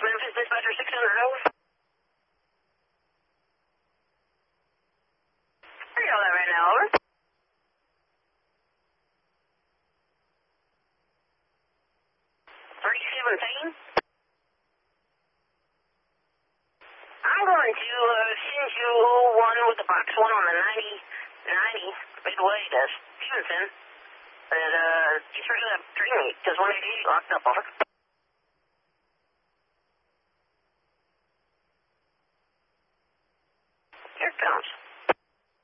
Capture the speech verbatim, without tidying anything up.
Memphis Dispatcher six hundred, over. I got that right now, over. three seventeen. I'm going to uh, send you one with the box one on the ninety, ninety midway to Stevenson. And uh, just rid of that dream meet, because one eighty-eight locked up, over. Here it comes.